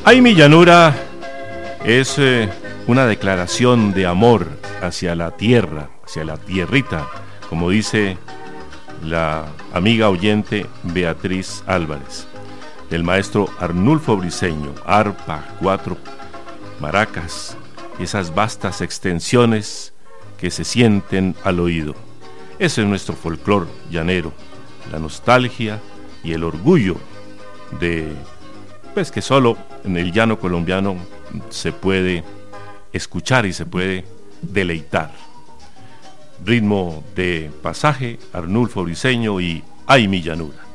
Ay, mi llanura es una declaración de amor hacia la tierra, hacia la tierrita, como dice la amiga oyente Beatriz Álvarez, del maestro Arnulfo Briceño, arpa, cuatro maracas, esas vastas extensiones que se sienten al oído. Ese es nuestro folclor llanero, la nostalgia y el orgullo de, pues, que solo en el llano colombiano se puede escuchar y se puede deleitar. Ritmo de pasaje, Arnulfo Briceño y Ay, mi llanura.